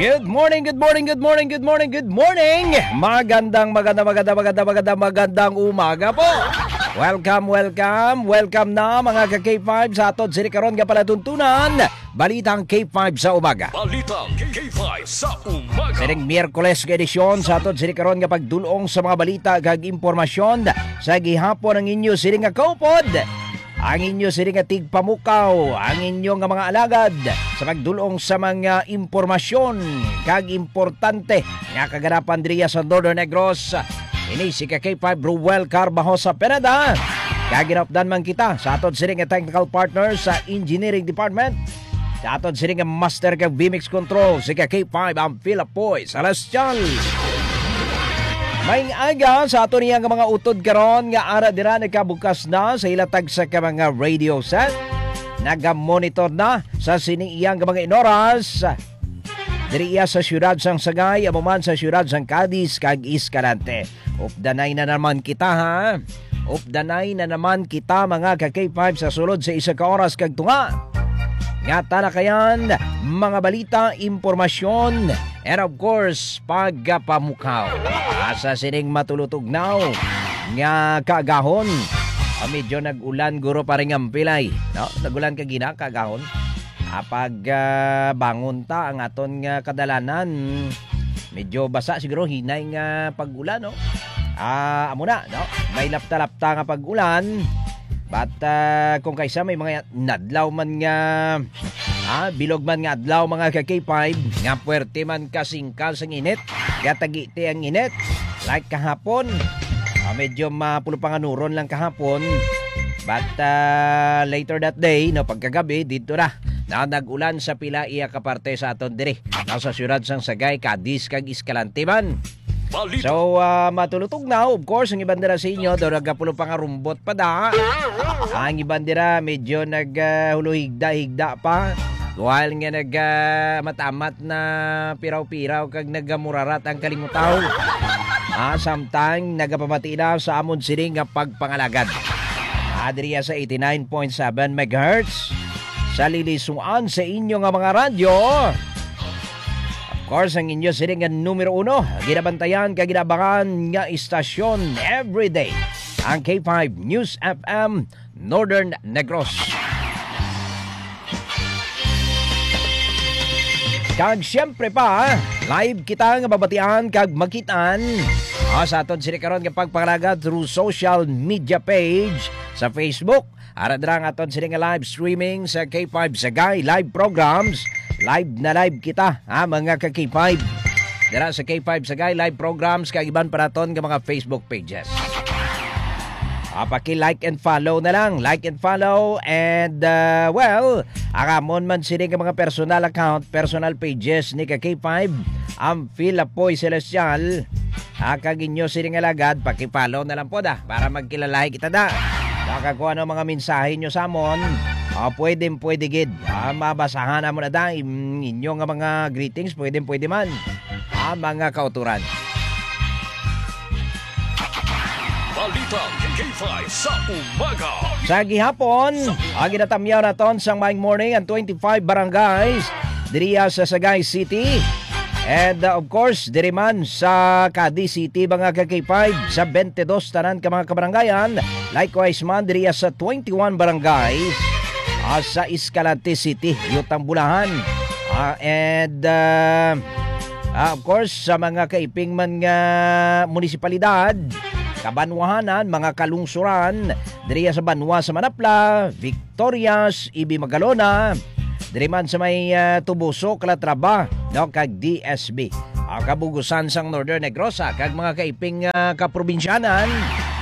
Good morning, good morning, good morning, good morning, good morning. Magandang umaga po. Welcome na mga ka-K5 sa aton sinikaron nga palatuntunan. Balitang K5 sa umaga. Balitang K5 sa umaga. Sining Miyerkules nga edisyon sa aton sinikaron nga pagdulong sa mga balita kag impormasyon sa gihapon ang inyo sining nga kaupod. Ang inyo sining nga tigpamukaw, ang inyo nga mga alagad sa pagdulong sa mga impormasyon kag importante nga kaganapan diriya sa Northern Negros. Ini si K5 Ruel Carbajosa Peneda. Kaginapdan man kita sa aton sining nga technical partner sa engineering department. Sa aton sining nga master kag VMix control si K5 ang Pilapoy Celestial. May aga sa ato niya nga mga utod karon nga ara dira nagkabukas na sa ilatag sa ka mga radio set. Naga-monitor na sa siniiyang mga inoras. Diriya sa siyudad sang Sagay, amuman sa siyudad sang Cadiz kag Escalante. Updanay na naman kita ha. Updanay na naman kita mga ka-K5 sa sulod sa isa ka oras kag tunga. Nga talakayan, mga balita, impormasyon, and of course, pagpamukaw. Asa sining matulutugnaw nga kagahon. Medyo nag-ulan guro pa rin ang pilay. No? Nag-ulan ka gina, kagahon. Pag bangon ta ang aton nga kadalanan, medyo basa siguro, hinay nga pag-ulan. No? Amo na, no? May lapta-lapta nga pag-ulan. But kung kaysa may mga nadlaw man nga bilog man nga adlaw mga ka-K5 nga puwerte man kasingkal sang init gatagiti ang init like kahapon medyo mapulo panganuron lang kahapon but later that day no pagkagabi dito na nag-ulan sa pila iya kaparte sa aton diri sa siyudad sang Sagay, Cadiz kag Escalante man. So, matulutog na, of course, ang ibandera sa inyo, daw nagkapulo pa nga rumbot pa da. Ang ibandera, medyo naghuluhigda-higda pa. While nga matamat na piraw-piraw kag nagamurarat ang kalimutaw. Samtang nagapamati na sa amon sining nga pagpangalagad. Adriya sa 89.7 MHz. Sa lilisuan sa inyo nga mga radyo. Of course, ang inyo sining nga numero 1, ginabantayan kaginabangan nga istasyon everyday. Ang K5 News FM Northern Negros. Kag siyempre pa, live kita nga babatian kag makitaan sa aton sinikaron nga pagpangalaga through social media page sa Facebook. Aradra nga aton sining nga live streaming sa K5 Sagay live programs. Live na live kita, mga ka-K5. Dira sa K5 Sagay, live programs, kaiban pa naton ng mga Facebook pages. Paki-like and follow na lang. Like and follow. And, akamon man sila ng mga personal account, personal pages ni ka-K5, ang Pilapoy Celestial. Kagin nyo sila ng alagad, paki-follow na lang po da, para magkilalahi kita da. Kakakuha ng mga mensahe nyo sa amon. Pwede gid. Mabasahan na mo na da inyong mga greetings, pwede man. Mga kauturan. Balitang K5 sa umaga. Sa gihapon, ginatamyaw naton sang maing morning ang 25 barangays diriya sa Sagay City. And of course, diri man sa Cadiz City mga ka-K5 sa 22 tanan ka mga kabarangayan. Likewise man diriya sa 21 barangays sa Escalante City, Yutang Bulahan. Of course, sa mga kaiping man nga munisipalidad, Kabanwahanan, mga kalungsuran, diriya sa Banwa sa Manapla, Victorias, Ibi Magalona, diri man sa may Tubuso, Calatrava, no, kag DSB. Kabugusan sang Northern Negros, kag mga kaiping kaprobinsyanan.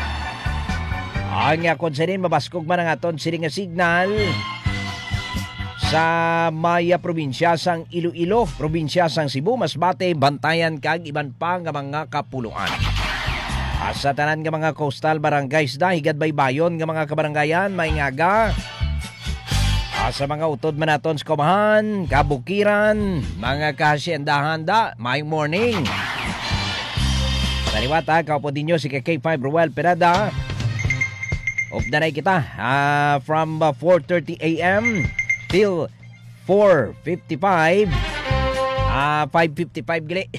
Ang konserin mabaskog man ang aton sining nga signal sa Maya probinsya sang Iloilo, probinsya sang Cebu, Masbate, Bantayan kag iban pa nga mga kapuluan. Sa tanan nga mga coastal barangays da higad baybayon nga mga kabarangayan maingaga. Sa mga utod man naton sa Kumahan, Kabukiran, mga kahasyendahan da, may morning. Saliwata, kaupo din nyo si K5 Ruel Peneda. Updanay kita from 4:30 a.m. till 4:55. 5:55 gali.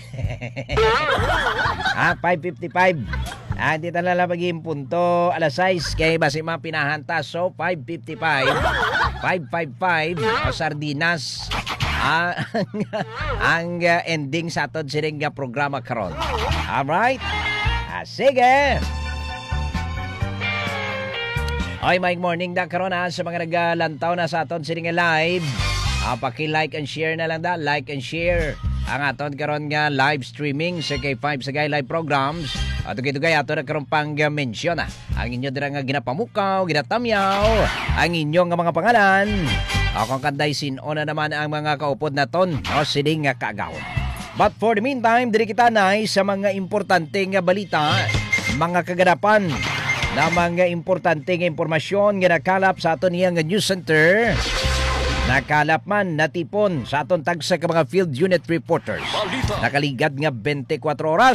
5:55. Di talala maging punto alas 6 kay basi mga pinahantas. So 5:55, 5:55 sardinas. Ang ending sa aton sining programa karon. Alright? Sige. Oy, may morning da karon sa mga naglantaw na sa aton sining live. Paki-like and share na lang da. Like and share ang aton karon nga live streaming sa K5 sa live programs. At tugay-tugay ato na karon pang mention ang inyo dira nga ginapamukaw, ginatamyaw, ang inyong nga mga pangalan. Akong kanday sino na naman ang mga kaupod na ton o sining nga kaagawon. But for the meantime, diri kita na sa mga importante nga balita, mga kaganapan na mga importante nga impormasyon nga nakalap sa aton nga news center. Nakalap man natipon sa aton tagsa ka mga field unit reporters. Nakaligad nga 24 oras.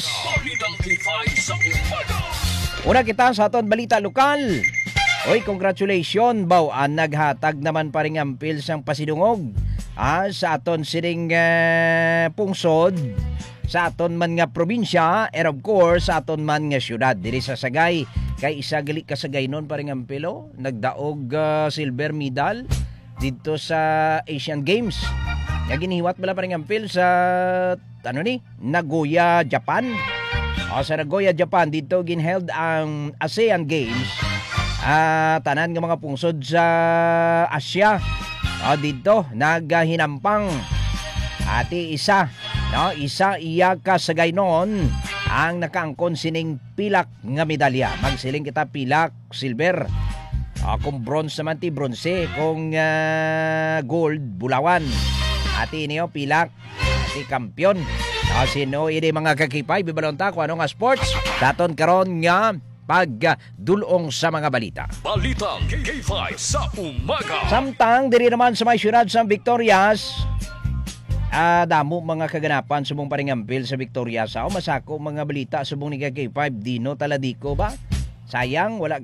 Una kita sa aton balita lokal. Oy, congratulations baw naghatag naman pa ring ampil sang pasidungog sa aton sining pungsod, sa aton man nga probinsya, and of course sa aton man nga syudad diri sa Sagay. Kay isa gali ka Sagay non pa ring ampilo, nagdaog silver medal dito sa Asian Games. Nga ginihiwat bala pa ring ampil sa Nagoya, Japan. Sa Nagoya, Japan dito ginheld ang ASEAN Games. Tanan ng mga pungsod sa Asya dito naghinampang ati isa iya ka Sagay noon ang nakaangkon sining pilak nga medalya. Magsiling kita pilak silver, kung bronze naman ti bronze, kung gold bulawan, ati niyo pilak, ati kampyon. Sino ini mga kakipay bibalonta kung ano nga sports daton karon nga pagdulong sa mga balita. Balitang K5 sa umaga. Samtang diri naman sa may syudad sa Victorias, damo mga kaganapan subong paringampil sa Victorias. Masako mga balita subong ni K5 Dino Taladiko ba? Sayang wala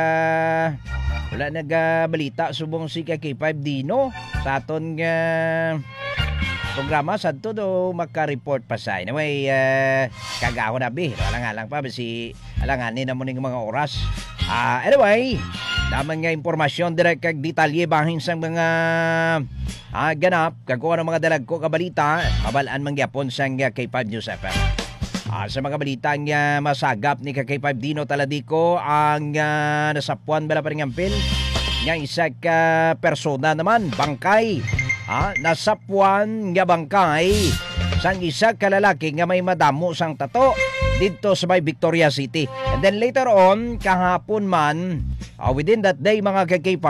nagabalita subong si K5 Dino sa aton nga programa sa do maka-report pa sa anyway kagaho na bi alang-alang pa si alanganin na mo ning mga oras. Anyway naman nga impormasyon direct kag detalye bahin sang mga ganap kag kuha ng mga dalagko ka balita mabalaan man gyapon sang K5 News FM. Sa mga balita nga masagap ni K5 Dino Taladiko ang nasapuan bala pa ring ampil nga isa ka persona naman bangkay nasapuan nga bangkay sang isa ka lalaki nga may madamo sang tato dito sa may Victoria City. And then later on kahapon man within that day mga K5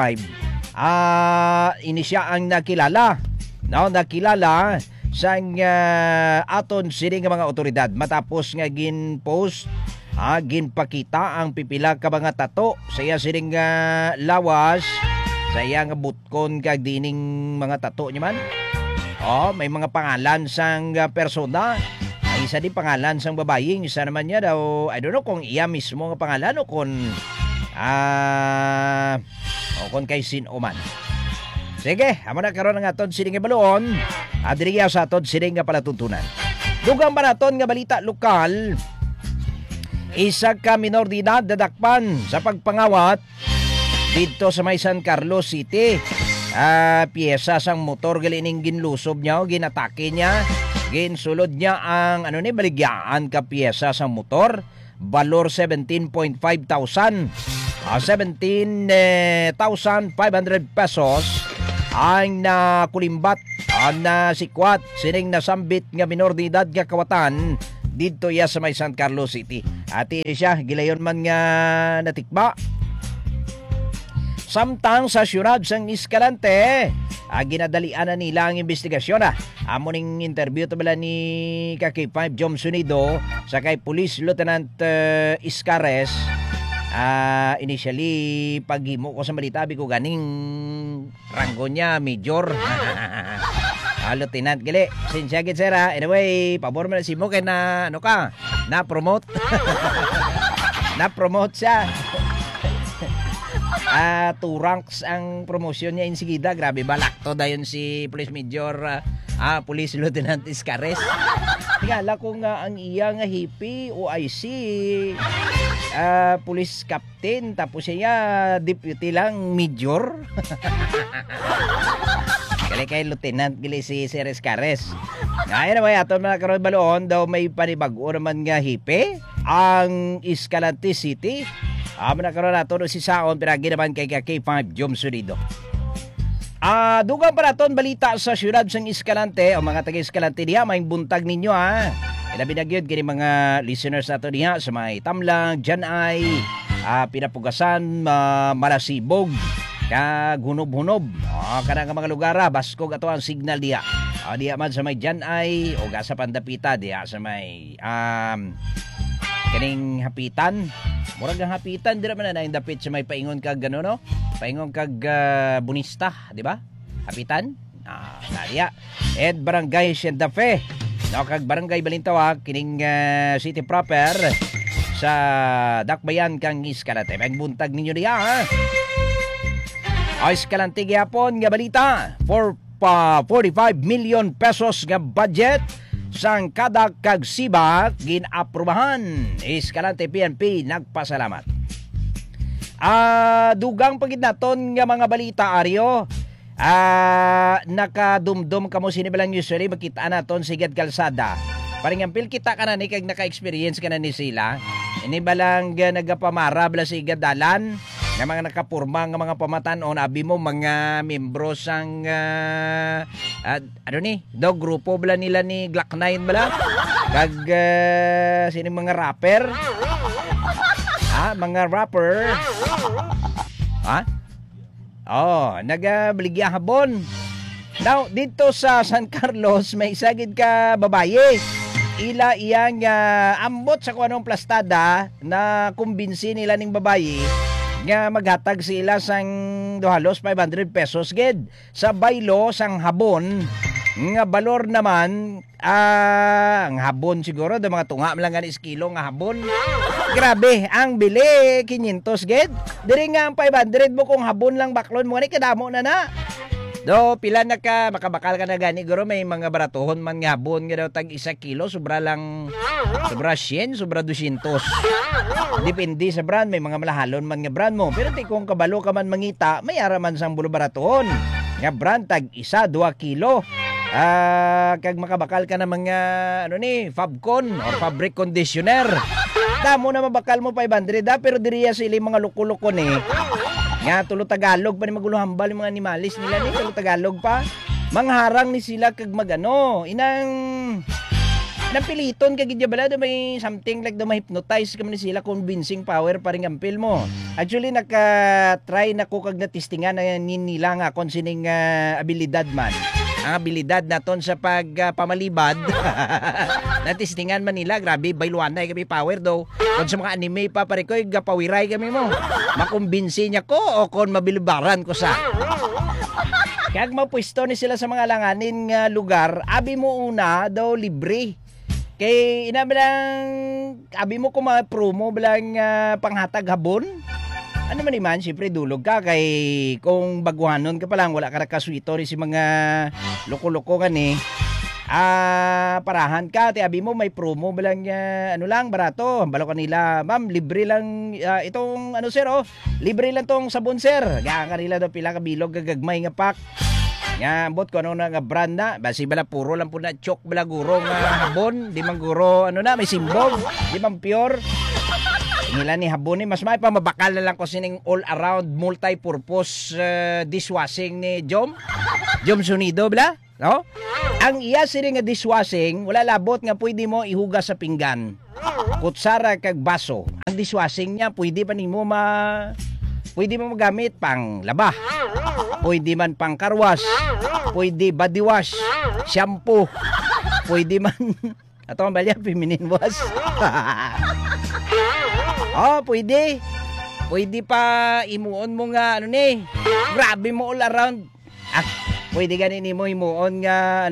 ini siya ang nakilala sang aton sining mga otoridad matapos nga ginpost ginpakita ang pipila ka mga tato sa iya sining lawas sa iya nga butkon kag dining mga tato niya man. May mga pangalan sang persona. Ay isa din pangalan sang babaeng, isa naman niya daw, I don't know kung iya mismo nga pangalan o kung kay sino man. Sige, amo na karon nga aton sining balon. Adriya sa aton sining nga palatuntunan. Dugang pa naton nga balita lokal. Isa ka minor de edad dadakpan sa pagpangawat dito sa may San Carlos City. Piyesa sang motor gali ning ginlusob niya o ginatake niya. Ginsulod niya ang baligyaan ka piyesa sang motor. Valor 17.5 thousand. 17,500 pesos ang nakulimbat ang nasikwat sining nasambit nga minor de edad nga kawatan dito ya sa may San Carlos City. Ati siya gilayon man nga natikba. Samtang sa syudad sang Escalante, ginadalian na nila ang investigasyon. Amo ning interview to bala ni K5 Jom Sunido sa kay Police Lieutenant Iscares. Initially paghimo ko sa balita ko ganing ranggo niya major. Lieutenant gali. Sinsya gid sir. Anyway, pabor man si mo kay na na promote. Na promote siya. 2 ranks ang promotion niya insigida. Grabe balakto dayon si Police Major Police Lieutenant Iscares. Tingala ko nga ang iya nga hippie OIC police captain tapos siya deputy lang major. Kali kay lieutenant gili si Sir Iscares. Ngayon naman ato mga karon baloon daw may panibago naman nga hippie ang Escalante City. Mga karon nato si Saon piragi naman kay K5 Jom Sunido. Dugang pa naton balita sa syudad sang Escalante o mga taga-Escalante diha may buntag ninyo ha. Ilabi na gyud kini mga listeners nato diha sa may Tamlang, Janay, Pinapugasan, Malasibog, kag Hunob-Hunob. Kana nga mga lugar baskog ato ang signal diha. Diha man sa may Janay o sa Pandapita diha sa may kaning hapitan. Murag ang hapitan dira man na indapit sa may paingon kag gano no. Paingon kag Bonista, di ba? Hapitan. Nadia. Ed Barangay Santa Fe. No, kag Barangay Balintawak kining city proper sa Dakbayan kang Escalante. May buntag ninyo diha ha. Escalante gyapon nga balita. 45 million pesos nga budget sang kada kag sibak gin-aprobahan. Escalante PNP nagpasalamat. Dugang pagid naton nga mga balita aryo. Nakadumdum kamo sinibalang usually makita naton sigad kalsada. Paring ampil kita ka na ni kag naka-experience ka na ni sila. Ini balang nagapamara bala sigad dalan nga mga nakapurma nga mga pamatanon abi mo mga membro sang daw grupo bala nila ni Glock 9 bala kag sining mga rapper mga rapper nagabligya habon. Now dito sa San Carlos may isagid ka babaye ila iyang ambot sa kung anong plastada na kumbinsi nila ning babaye nga maghatag sila sang 200 500 pesos gid sa baylo sang habon nga balor naman ang habon siguro do mga tunga lang nga kilo nga habon. Grabe ang bili 500 gid diri nga ang 500 mo kung habon lang baklon mo ni kadamo na do pila na ka makabakal ka na gani guro may mga baratuhon man nga habon nga daw tag 1 kilo sobra 100 sobra 200 depende sa brand may mga malahalon man nga brand mo pero ti kung kabalo ka man mangita may ara man sang bulo baratuhon nga brand tag 1 2 kilo kag makabakal ka na mga Fabcon or fabric conditioner damo na mabakal mo 500 pero diriya sila mga luko-luko ni nga tulo Tagalog pa ni maguluhambal yung mga animalis nila ni tulo Tagalog pa mangharang ni sila kag magano inang napiliton kag gidya bala do may something like do ma-hypnotize ka man ni sila convincing power paring ampil mo. Actually naka-try na ko kag natistingan na nila nga kon sining abilidad man. Ang abilidad naton sa pagpamalibad natistingan man nila grabe bayluanay kami power daw kon sa mga anime pa pare ko gapawiray kami mo makumbinsi niya ko o kon mabilbaran ko sa kag mapwesto ni sila sa mga langanin nga lugar abi mo una daw libre kay inabilang abi mo kung mga promo bilang panghatag habon. Ano man iman, siyempre dulog ka kay kung baguhanon ka pa lang, wala ka nakaswito rin si mga loko-loko ka ni. Parahan ka, abi mo may promo bilang lang, barato. Balo kanila, ma'am, libre lang itong sir, libre lang tong sabon sir. Gaya kanila daw pila ka bilog gagagmay nga pak. Nga bot ko ano na nga brand na, basi bala puro lang po na chok bala guro nga habon, di man guro may simbog, di man pure. Nila ni habon ni mas may pa mabakal na lang ko sining all around multi-purpose dishwashing ni Jom Sunido bla no ang iya sining nga dishwashing wala labot nga pwede mo ihugas sa pinggan kutsara kag baso ang dishwashing niya pwede pa nimo pwede mo magamit pang laba pwede man pang karwas pwede body wash shampoo pwede man ato ang balya feminine wash pwede. Pwede pa imuon mo nga grabe mo all around. Pwede ganin mo imuon nga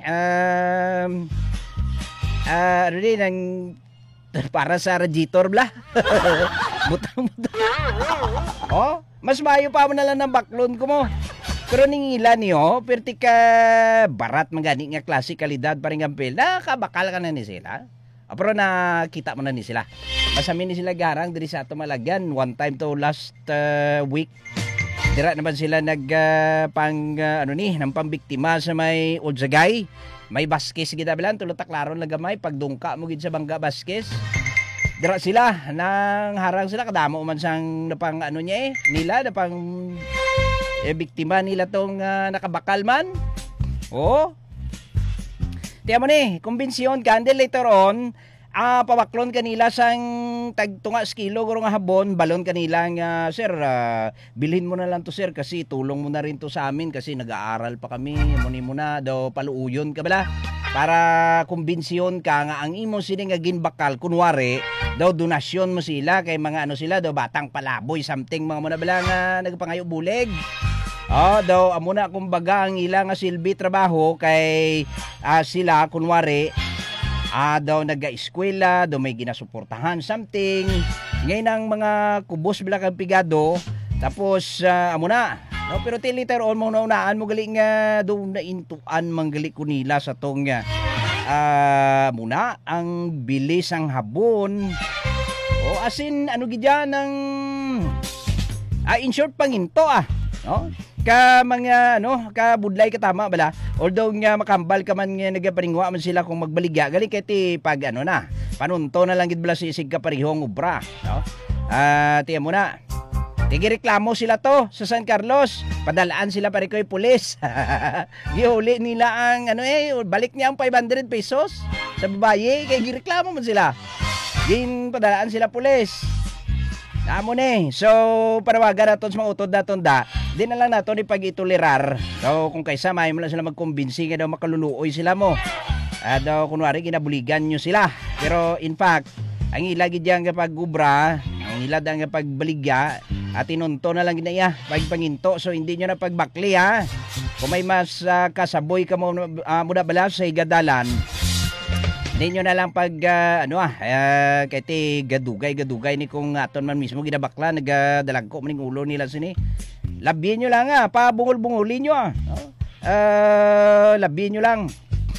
nang para sa radiator bla. Butang. Mas mayo pa mo na lang ng baklon ko mo. Pero ningila niyo, perti ka barat magani nga klase kalidad pa rin gampil. Nakabakal ka na ni sila. Pero nakita mo na ni sila. Masamin ni sila garang diri sa ato Malagyan. One time to last week. Dira naman sila nang pambiktima sa may Udzagay. May Baskes gid bilan tulot klaro na gamay pagdungka mo gid sa Bangga Baskes. Dira sila nang harang sila kadamo man sang napang nila napang biktima nila tong nakabakal man. Oh. Tiyan mo ni, kumbensyon kandil later on, pabaklon kanila sang tagtunga skilo guro nga habon, balon kanila nga sir, bilhin mo na lang to sir kasi tulong mo na rin to sa amin kasi nag-aaral pa kami, muni mo na daw paluuyon ka bala para kumbensyon ka nga ang imo sini nga ginbakal kunwari daw donasyon mo sila kay mga sila daw batang palaboy something mga mo na bala nga nagpangayo bulig. Daw amo na kumbaga ang ilang silbi trabaho kay sila kunwari daw naga-eskwela, daw may ginasuportahan something. Ngayon ang mga kubos bila kang pigado tapos amo na. No, pero till later on mo naunaan mo gali nga daw naintuan manggali ko nila sa tong muna ang bilis ang habon. Asin gidyan ng in short panginto no? Ka mga ka budlay ka tama bala although nga makambal ka man nga nagaparingwa man sila kung magbaligya gali kay ti pag na panunto na lang gid bala sisig ka parihong obra no tiyan mo na tigireklamo sila to sa San Carlos padalaan sila pare koy pulis gihuli nila ang balik niya ang 500 pesos sa babaye kay gireklamo man sila padalaan sila pulis. Amo ni. So, panawagan natin sa mga utod natin di na lang natin ipag-itolerar. So, kung kaysa may mo lang sila magkumbinsi nga daw makaluluoy sila mo. Daw, kunwari, ginabuligan nyo sila. Pero, in fact, ang ilagi diyan kapag gubra, ang ilad ang kapag baligya, at inunto na lang ginaya, pagpanginto. So, hindi nyo na pagbakli, ha? Kung may mas kasaboy ka mo muna bala sa igadalan, hindi nyo na lang pag kaya ti gadugay ni kung aton man mismo ginabakla nagdalagko maning ulo nila sini. Labihin nyo lang pabungol-bungulin nyo labihin nyo lang.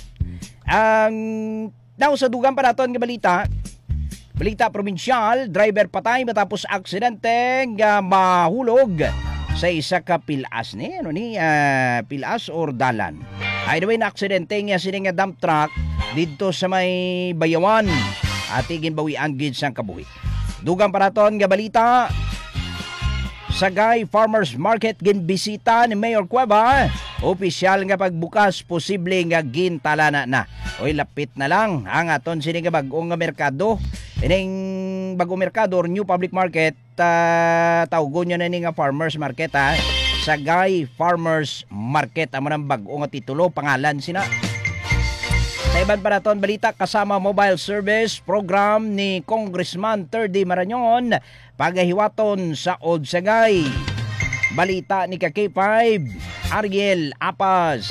Daw sa dugang pa naton nga balita probinsyal, driver patay matapos aksidente nga mahulog sa isa ka pilas ni pilas or dalan. Ay daw na aksidente nga sini nga dump truck dito sa may Bayawan at ginbawian gid sang kabuhi. Dugang paraton nga balita Sagay Farmers Market ginbisita ni Mayor Cueva. Opisyal nga pagbukas posible nga gintalana na. Oy lapit na lang ang aton sini nga bag-ong nga merkado. Ining bag-ong merkado or new public market tawgon nyo na ni nga Farmers Market Sagay Farmers Market amo nang bag-ong nga titulo pangalan sina. Sa iban pa naton balita kasama mobile service program ni Congressman Terdy Marañon pagahiwaton sa Old Sagay. Balita ni K5 Ariel Apas.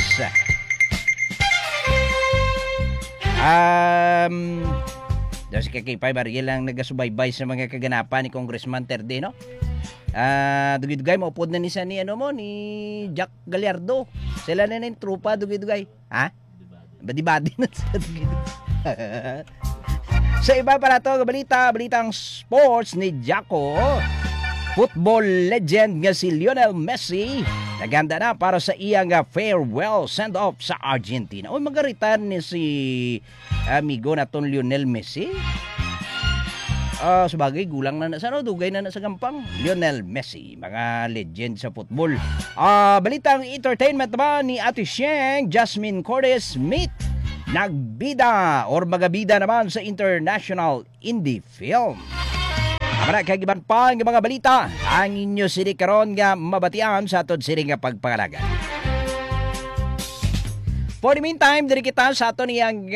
Daw si K5 Ariel lang nagasubaybay sa mga kaganapan ni Congressman Terdy, no? Dugay-dugay maupod na ni ni Jack Gallardo. Sila na yung trupa dugay-dugay. Badi-badi na sa Sa iba para to balitang sports ni Jacko. Football legend nga si Lionel Messi naganda na para sa iyang farewell send-off sa Argentina. Mag-retire ni si amigo naton Lionel Messi. Sabagay gulang na sa dugay na sa gampang Lionel Messi, mga legend sa football. Balitang entertainment naman ni Ate Sheng Jasmine Cordes Smith nagbida or magabida naman sa international indie film. Para kay giban pa ang mga balita ang inyo sini karon nga mabatian sa aton sini nga pagpangalaga. For the meantime, diri kita sa aton iyang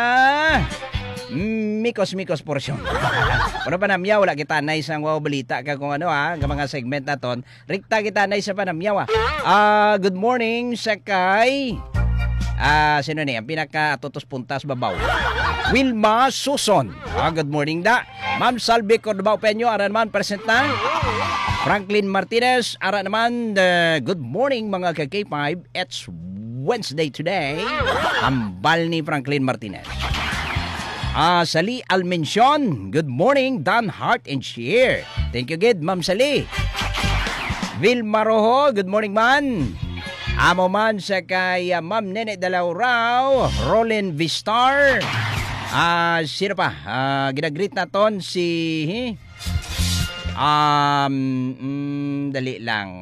mikos porsyon. Ano pa namya wala kita nay sang balita ka kung nga mga segment naton. Rikta kita nay sa panamyaw. Good morning Sakay. Sino ni ang pinaka tutos puntas babaw? Wilma Suson. Good morning da. Ma'am Salvi Cordobao Peño aran man present na. Franklin Martinez, ara naman, good morning mga ka-K5. It's Wednesday today. Ambal ni Franklin Martinez. Sali Almencion, good morning, Dan Heart and Cheer. Thank you, good, Ma'am Sali. Vilma Rojo, good morning man. Amo man sa kay Ma'am Nene Dalaurao, Roland Vistar. Sino pa? Ginagreet naton si dali lang.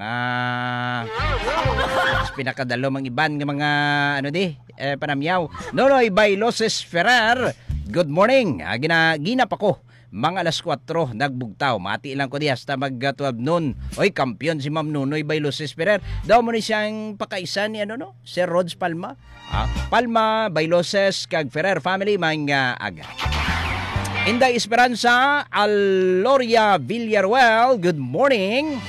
Pinakadalo mang iban ng mga panamyaw. Nonoy Bailoses Ferrer. Good morning. Gina pa ko. Mga alas 4 nagbugtaw. Mati lang ko di hasta mag 12 noon. Oy, kampiyon si Ma'am Nunoy Bailoses Ferrer. Daw mo ni siyang pakaisa ni Sir Rods Palma. Palma, Bailoses, kag Ferrer family mga aga. Inday Esperanza, Aloria Villaruel, good morning.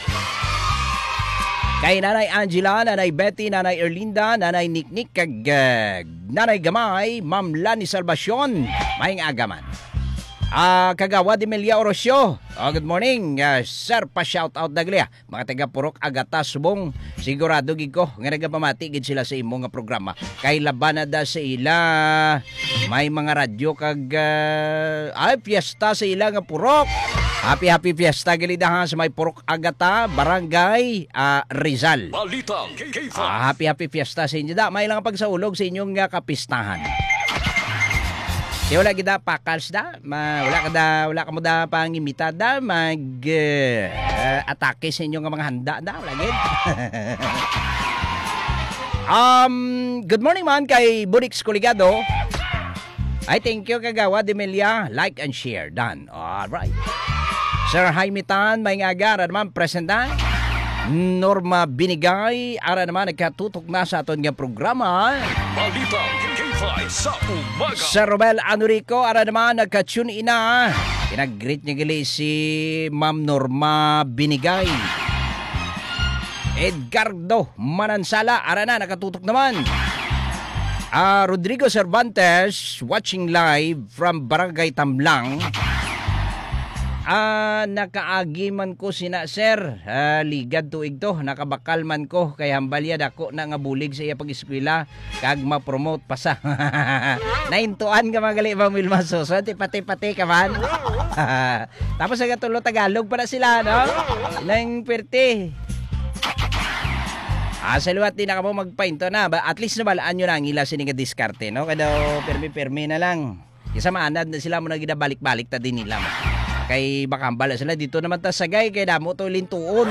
Kay Nanay Angela, Nanay Betty, Nanay Erlinda, Nanay Niknik, kag Nanay Gamay, Ma'am Lani Salvacion, maing agaman. Kagawa de Melia Orosio. Good morning, sir, pa-shout out daglia. Mga taga Purok Agata Subong, sigurado gid ko nga nagapamati gid sila sa imong nga programa. Kay laban na da sa ila may mga radyo kag fiesta sa ila nga Purok. Happy fiesta gilid ha sa may Purok Agata, Barangay Rizal. Balitang K5. Happy fiesta sa inyo da. May lang pagsaulog sa inyong kapistahan. Kaya wala kita pakals da, wala ka mo da pangimita da, atake sa inyong mga handa da, wala gid. Good morning man kay Bunix Coligado. I thank you kagawa de Melia, like and share, done. Alright. Sir Jaime Tan, may ngagar, naman presenta. Norma Binigay, ara naman nagkatutok na sa aton nga programa. Balitang K5 sa umaga. Sir Romel Anurico, ara naman nagka-tune ina. Pinag-greet niya gali si Ma'am Norma Binigay. Edgardo Manansala, ara na nakatutok naman. Rodrigo Cervantes, watching live from Barangay Tamlang. Nakaagi man ko sina sir, ligad tuig to, nakabakal man ko kay hambalya dako na nga bulig sa iya pag-eskwela kag ma-promote pa sa. Naintuan ka magali ba Wilma Soso, pati ka man. Tapos sa tulo Tagalog para sila, no? Nang perte. Sa luwat din na ka mo magpainto na, at least nabalaan nyo na ang ila sininga diskarte, no? Kaya permi na lang. Isa maanad na sila mo na ginabalik-balik ta din nila. Kay bakambala sila dito naman ta sagay kay damo to lintuon.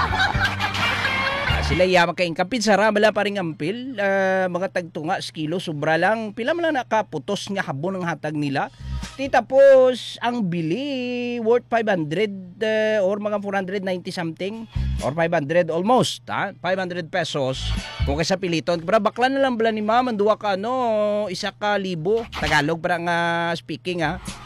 Sila iya makaingkapit sa ramala pa ring ampil, mga tagtunga kilo sobra lang pila man lang nakaputos nga habon ng hatag nila. Tapos ang bili worth 500 or mga 490 something or 500 almost, 500 pesos. Kung kaysa piliton, pero bakla na lang bala ni ma'am, duwa ka 1,000 Tagalog para nga speaking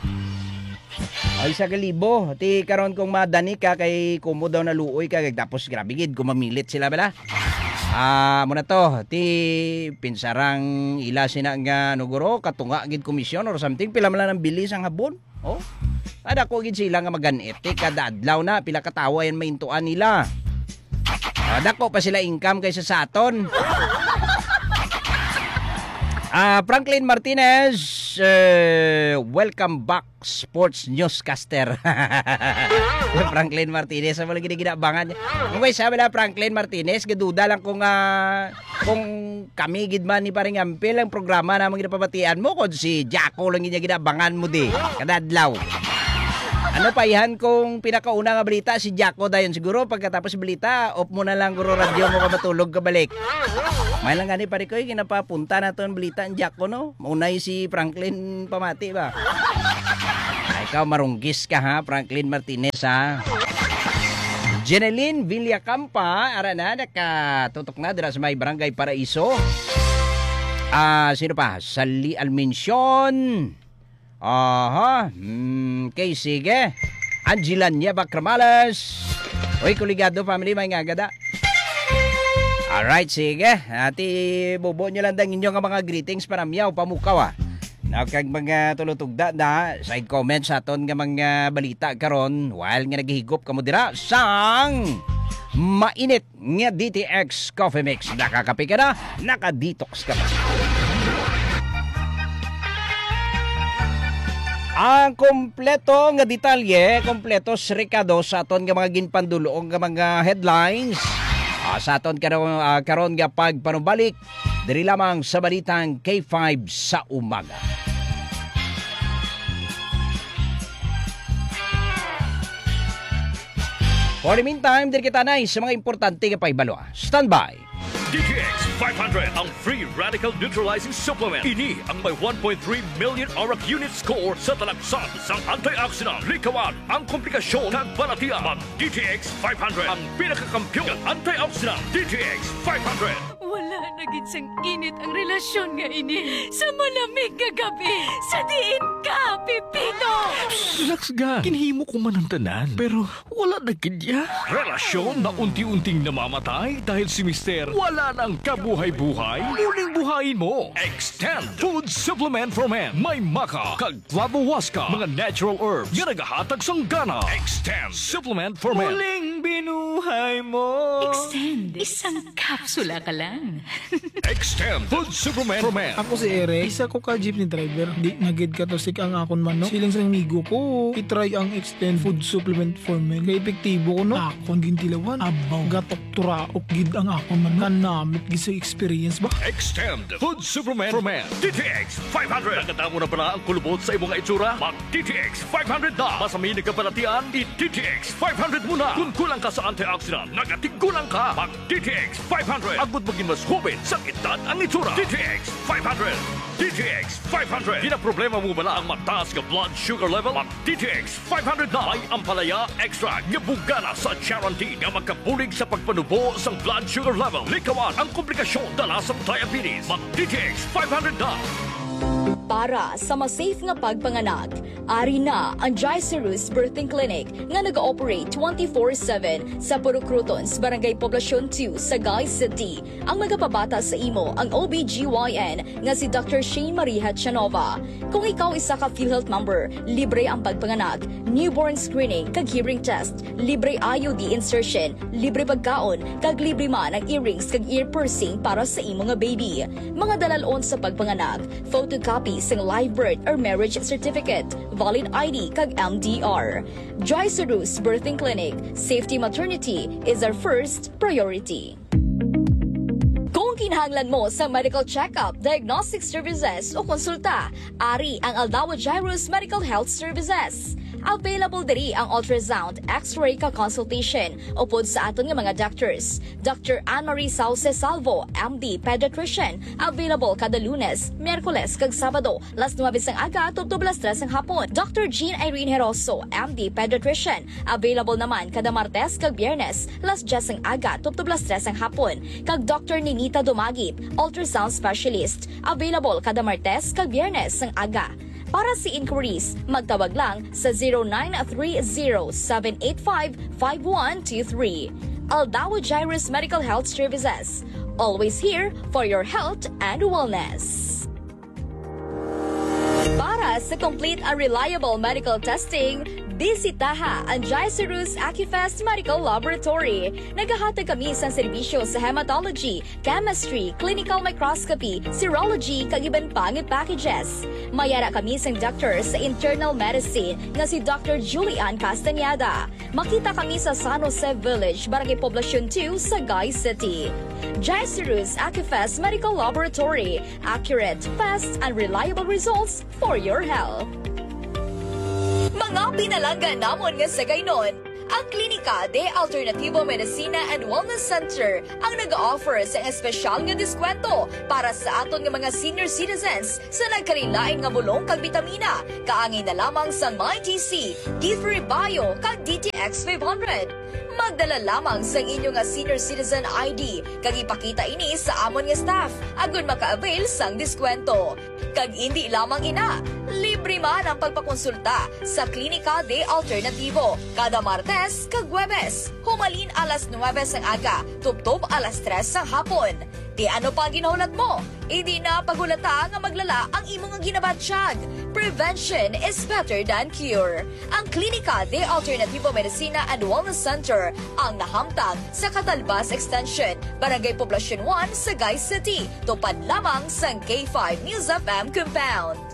Ay 1,000. Ti karon kung madani ka kay kumo daw na luoy ka tapos grabe gid kumamilit sila bala. Muna to, ti pinsarang ila sina nga nuguro katunga gid komisyon or something pila man lang ang bilis ang habon. Ada ko gid sila nga maganit kada adlaw na pila ka tawo yan maintuan nila. Dako pa sila income kaysa sa aton. Franklin Martinez, welcome back sports newscaster. Franklin Martinez, sa mga ginabangan niya. Kung sabi na Franklin Martinez, gaduda lang kung kami gidman ni paring ampil ang programa na mga ginapabatian mo kung si Jacko lang niya ginabangan mo di, kadadlaw. Ano pa ihan kung pinakauna nga balita si Jacko dayon siguro pagkatapos balita off mo na lang guro radyo mo ka matulog ka balik. May lang gani pare ko ginapapunta na ton balita ang Jacko no. Maunay si Franklin pamati ba. Ikaw marunggis ka ha Franklin Martinez ha. Jeneline Villacampa ara na nakatutok na dira sa may Barangay Paraiso. Sino pa? Sali Almencion. Okay, sige. Angela Nieva Cramales. Uy, Kuligado family, may ngagada. Alright, sige. Ati, bubo nyo lang dang inyong mga greetings para miyaw, pamukaw Now, kag mga tulutugda na side comments sa aton nga mga balita karon while nga naghihigop kamo dira sang mainit nga DTX Coffee Mix. Nakakape ka na, naka-detox ka na. Ang kompleto nga detalye, kompleto srikado sa aton nga mga ginpanduloong nga mga headlines. Sa aton karon nga pagpanubalik diri lamang sa balitang K5 sa umaga. For the meantime, diri kita na sa mga importante nga paibalo. Standby. DTX 500 ang free radical neutralizing supplement. Ini ang may 1.3 million ORAC unit score sa talagsan sang antioxidant. Likawan ang komplikasyon ng balatian. Mag DTX 500 ang pinakakampiyon ng antioxidant. DTX 500. Wala na gid sang init ang relasyon nga ini. Sa malamig nga gabi, sa diin ka, Pipino! Relax ga. Kinhimo ko man ang tanan. Pero wala na kidya. Relasyon na unti-unting namamatay dahil si Mister wala nang kabuhay-buhay. Muling buhayin mo. Extend Food Supplement for Men. May maka, kag flavowaska, mga natural herbs nga nagahatag sang gana. Extend Supplement for Men. Muling binuhay mo. Extend. Isang kapsula ka lang. Extend Food Supplement for Men. Ako si Eric, isa ko ka jeepney driver. Di nagid ka to sik ang akon man, no? Siling sa amigo ko, itry ang Extend Food Supplement for Men. Kaya epektibo ko, no? Akon gintilawan. Abaw, gatok turaok gid ang akon man, no? Kanamit gid sa experience ba? Extend Food Supplement for Men. DTX 500. Nakatamo na pala ang kulubot sa imong itsura? Mag DTX 500 na. Masami na kapalatian, i-DTX 500 muna. Kung kulang ka sa antioxidant, nagatigulang ka. Mag DTX 500. Agud maging mas hubin sa edad ang itsura. DTX 500. DTX 500. Di na problema mo bala ang mataas ka blood sugar level? Mag DTX 500 na. May ampalaya extra nga bugana sa guarantee nga magkabulig sa pagpanubo sa blood sugar level. Likawan ang komplikasyon dala sa diabetes. Mag DTX 500 na. Para sa mas safe nga pagpanganak, ari na ang Jaicerus Birthing Clinic nga nag-ooperate 24/7 sa Purukrutons, Barangay Poblacion 2, Sagay City. Ang magapabata sa imo ang OBGYN nga si Dr. Shane Maria Chanova. Kung ikaw isa ka PhilHealth member, libre ang pagpanganak, newborn screening kag hearing test, libre IUD insertion, libre pagkaon, kag libre man ang earrings kag ear piercing para sa imo nga baby. Mga dalalon sa pagpanganak, photocopy ng live birth or marriage certificate, valid ID kag MDR. Jaicerus Birthing Clinic, safety maternity is our first priority. Kung kinahanglan mo sa medical check-up, diagnostic services o konsulta, ari ang Aldawa Jairus Medical Health Services. Available diri ang ultrasound, x-ray ka consultation upod sa aton nga mga doctors. Dr. Anne-Marie Sauce Salvo, MD Pediatrician, available kada Lunes, Miyerkules kag Sabado, las 9 sang aga tubtob las 3 sang hapon. Dr. Jean Irene Heroso, MD Pediatrician, available naman kada Martes kag Biyernes, las 10 sang aga tubtob las 3 sang hapon. Kag Dr. Ninita Dumagip, ultrasound specialist, available kada Martes kag Biyernes sang aga. Para sa inquiries, magtawag lang sa 0930-785-5123. Aldawa Jairus Medical Health Services. Always here for your health and wellness. Para sa complete and reliable medical testing, bisitaha ang Jaicerus Acufest Medical Laboratory. Naghahatag kami sa serbisyo sa hematology, chemistry, clinical microscopy, serology, kag iban pang packages. Mayara kami sa doctor sa internal medicine nga si Dr. Julian Castañeda. Makita kami sa San Jose Village, Barangay Poblacion 2, Sagay City. Jaicerus Acufest Medical Laboratory. Accurate, fast, and reliable results for your health. Mga pinalanggan namon nga sa gaynon, ang Klinika de Alternativo Medicina and Wellness Center ang nag-offer sa espesyal nga diskwento para sa aton nga mga senior citizens sa nagkarilain nga bulong kag bitamina, kaangin na lamang sa MyTC, D3 Bio kag DTX 500. Magdala lamang sa inyo nga senior citizen ID kag ipakita ini sa amon nga staff agon maka-avail sang diskwento. Kag hindi lamang ina, libre man ang pagpakonsulta sa Klinika de Alternativo kada Martes kag Huwebes, humalin alas 9 sang aga, tubtob alas 3 sang hapon. Di ano pa ang ginahulat mo? Hindi na pagulata nga maglala ang imong nga ginabatsyag. Prevention is better than cure. Ang Klinika de Alternativo Medicina and Wellness Center ang nahamtang sa Catalbas Extension, Barangay Poblacion 1, Sagay City. Tupad lamang sa K5 News FM Compound.